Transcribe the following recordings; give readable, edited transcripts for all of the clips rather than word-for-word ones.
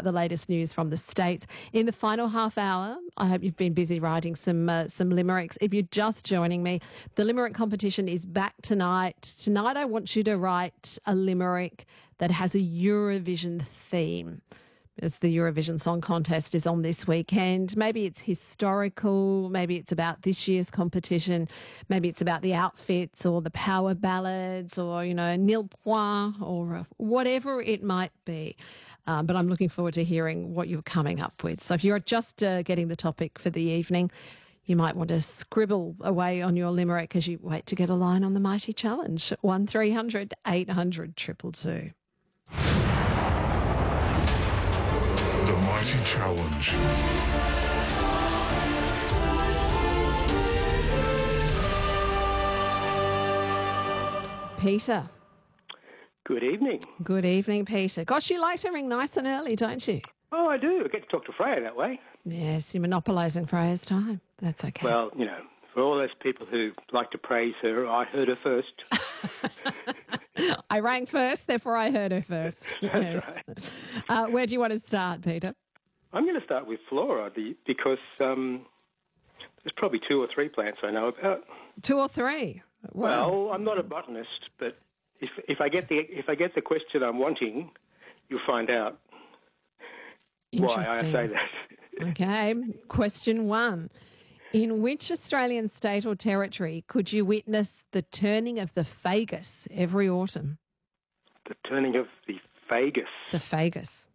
the latest news from the States. In the final half hour, I hope you've been busy writing some limericks. If you're just joining me, the limerick competition is back tonight. Tonight I want you to write a limerick that has a Eurovision theme, as the Eurovision Song Contest is on this weekend. Maybe it's historical, maybe it's about this year's competition, maybe it's about the outfits or the power ballads or, nil point or whatever it might be. But I'm looking forward to hearing what you're coming up with. So if you're just getting the topic for the evening, you might want to scribble away on your limerick as you wait to get a line on the Mighty Challenge. 1300 800 222. The Mighty Challenge. Peter. Good evening. Good evening, Peter. Gosh, you like to ring nice and early, don't you? Oh, I do. I get to talk to Freya that way. Yes, you're monopolising Freya's time. That's okay. Well, for all those people who like to praise her, I heard her first. I rang first, therefore I heard her first. Yes. Right. Where do you want to start, Peter? I'm going to start with flora because there's probably 2 or 3 plants I know about. 2 or 3? Wow. Well, I'm not a botanist, but if I get the question I'm wanting, you'll find out why I say that. Okay. Question 1. In which Australian state or territory could you witness the turning of the fagus every autumn? The turning of the fagus. The fagus.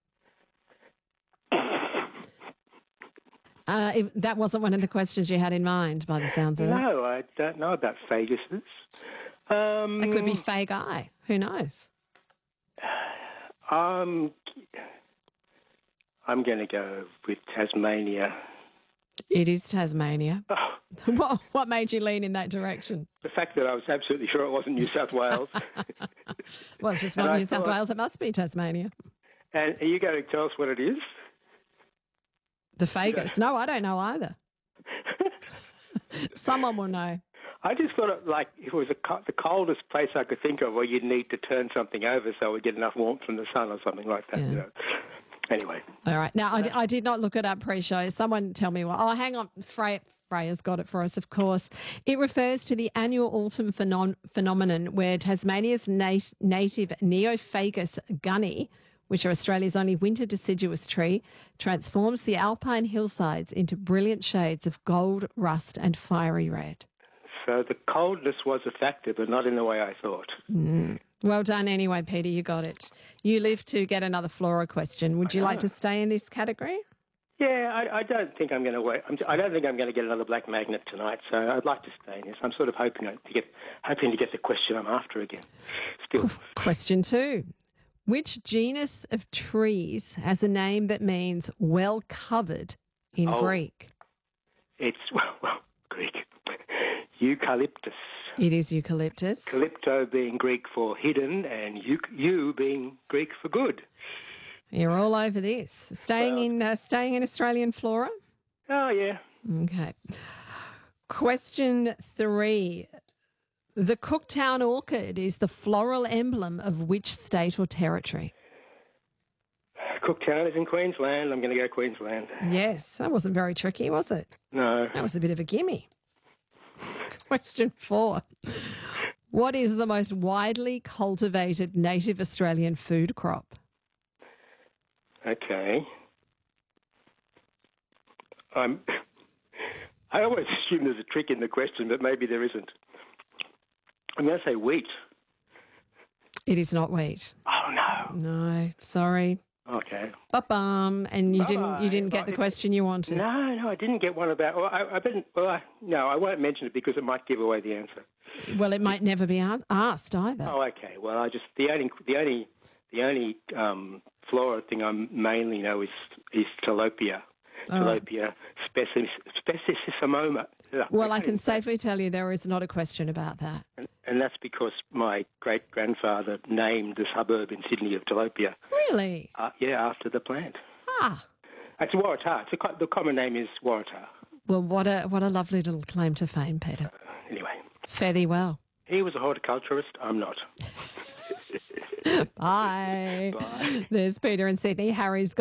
If that wasn't one of the questions you had in mind, by the sounds of it. No, I don't know about faguses. It could be fagi. Who knows? I'm going to go with Tasmania. It is Tasmania. Oh. What made you lean in that direction? The fact that I was absolutely sure it wasn't New South Wales. Well, if it's not New South Wales, it must be Tasmania. And are you going to tell us what it is? The fagus? No, I don't know either. Someone will know. I just thought if it was the coldest place I could think of where you'd need to turn something over so we get enough warmth from the sun or something like that. Yeah. Anyway. All right. Now, I did not look it up pre-show. Someone tell me what. Oh, hang on. Freya's got it for us, of course. It refers to the annual autumn phenomenon where Tasmania's native Neophagus gunny, which are Australia's only winter deciduous tree, transforms the alpine hillsides into brilliant shades of gold, rust and fiery red. So the coldness was a factor, but not in the way I thought. Well done anyway, Peter. You got it. You live to get another flora question. Would you like to stay in this category? Yeah, I don't think I'm going to wait. I don't think I'm going to get another black magnet tonight, so I'd like to stay in this. I'm sort of hoping to get the question I'm after again. Still. Question 2. Which genus of trees has a name that means well covered in Greek? It's, Greek. Eucalyptus. It is eucalyptus. Calypto being Greek for hidden and you being Greek for good. You're all over this. Staying in Australian flora? Oh, yeah. Okay. Question 3. The Cooktown orchid is the floral emblem of which state or territory? Cooktown is in Queensland. I'm going to go Queensland. Yes, that wasn't very tricky, was it? No. That was a bit of a gimme. Question 4. What is the most widely cultivated native Australian food crop? Okay. I always assume there's a trick in the question, but maybe there isn't. I'm going to say wheat. It is not wheat. Oh, no. No, sorry. Okay. Ba-bum. And you didn't get the question you wanted. No, I didn't get one about. Well, I won't mention it because it might give away the answer. Well, it might never be asked either. Oh, okay. Well, the only flora thing I mainly know is Tilapia. Tilapia speciessimoma. Well, I can safely tell you there is not a question about that. And that's because my great-grandfather named the suburb in Sydney of Tilapia. Really? Yeah, after the plant. Ah. It's Waratah. The common name is Waratah. Well, what a lovely little claim to fame, Peter. Anyway. Fare thee well. He was a horticulturist. I'm not. Bye. Bye. There's Peter in Sydney. Harry's